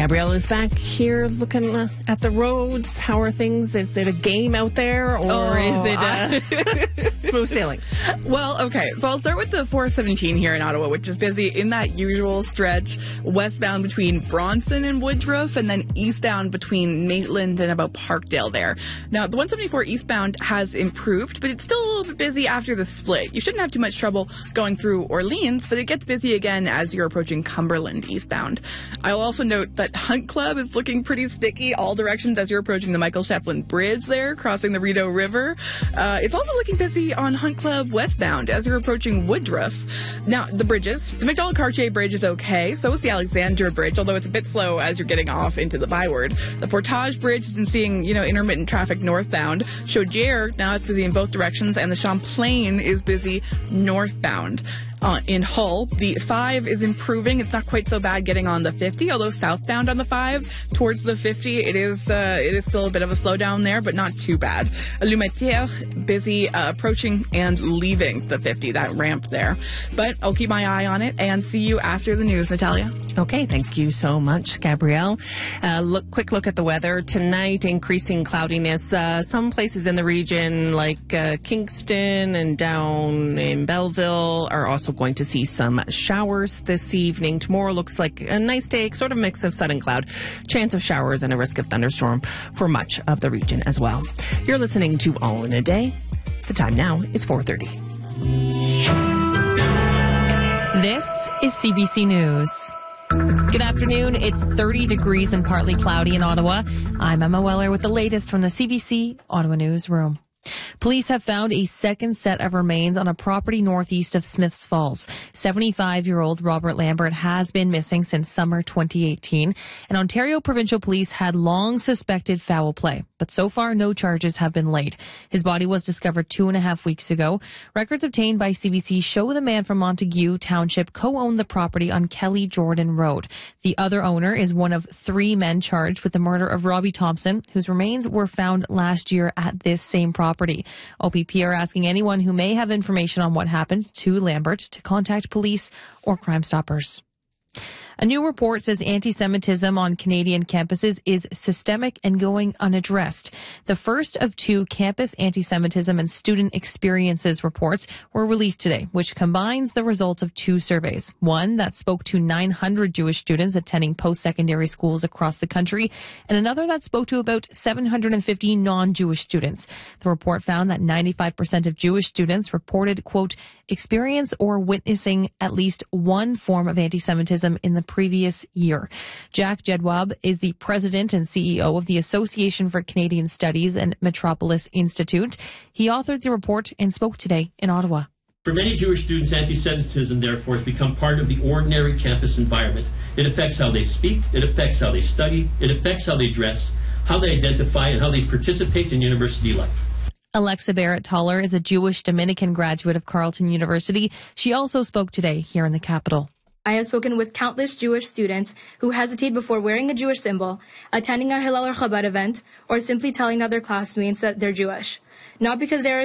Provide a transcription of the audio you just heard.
Gabrielle is back here looking at the roads. How are things? Is it a game out there, or is it smooth sailing? Well, okay. So I'll start with the 417 here in Ottawa, which is busy in that usual stretch westbound between Bronson and Woodruff, and then eastbound between Maitland and about Parkdale there. Now, the 174 eastbound has improved, but it's still a little bit busy after the split. You shouldn't have too much trouble going through Orleans, but it gets busy again as you're approaching Cumberland eastbound. I'll also note that Hunt Club is looking pretty sticky all directions as you're approaching the Michael Shefflin Bridge there, crossing the Rideau River. It's also looking busy on Hunt Club westbound as you're approaching Woodruff. Now, the bridges. The McDonald-Cartier Bridge is okay. So is the Alexandra Bridge, although it's a bit slow as you're getting off into the Byward. The Portage Bridge has been seeing, intermittent traffic northbound. Chaudière, now it's busy in both directions, and the Champlain is busy northbound. In Hull, the 5 is improving. It's not quite so bad getting on the 50, although southbound on the 5 towards the 50, it is still a bit of a slowdown there, but not too bad. Lumetière, busy approaching and leaving the 50, that ramp there. But I'll keep my eye on it and see you after the news, Natalia. Okay, thank you so much, Gabrielle. Quick look at the weather. Tonight, increasing cloudiness. Some places in the region, like Kingston and down in Belleville, are also going to see some showers this evening. Tomorrow looks like a nice day, sort of mix of sun and cloud. Chance of showers and a risk of thunderstorm for much of the region as well. You're listening to All in a Day. The time now is 4:30. This is CBC News. Good afternoon. It's 30 degrees and partly cloudy in Ottawa. I'm Emma Weller with the latest from the CBC Ottawa Newsroom. Police have found a second set of remains on a property northeast of Smiths Falls. 75-year-old Robert Lambert has been missing since summer 2018, and Ontario Provincial Police had long suspected foul play, but so far no charges have been laid. His body was discovered 2.5 weeks ago. Records obtained by CBC show the man from Montague Township co-owned the property on Kelly Jordan Road. The other owner is one of 3 men charged with the murder of Robbie Thompson, whose remains were found last year at this same property. OPP are asking anyone who may have information on what happened to Lambert to contact police or Crime Stoppers. A new report says anti-Semitism on Canadian campuses is systemic and going unaddressed. The first of 2 campus anti-Semitism and student experiences reports were released today, which combines the results of 2 surveys. One that spoke to 900 Jewish students attending post-secondary schools across the country, and another that spoke to about 750 non-Jewish students. The report found that 95% of Jewish students reported, quote, experience or witnessing at least one form of anti-Semitism in the previous year. Jack Jedwab is the president and CEO of the Association for Canadian Studies and Metropolis Institute. He authored the report and spoke today in Ottawa. For many Jewish students, anti-Semitism, therefore, has become part of the ordinary campus environment. It affects how they speak, it affects how they study, it affects how they dress, how they identify, and how they participate in university life. Alexa Barrett-Toller is a Jewish Dominican graduate of Carleton University. She also spoke today here in the capital. I have spoken with countless Jewish students who hesitate before wearing a Jewish symbol, attending a Hillel or Chabad event, or simply telling other classmates that they're Jewish. Not because they are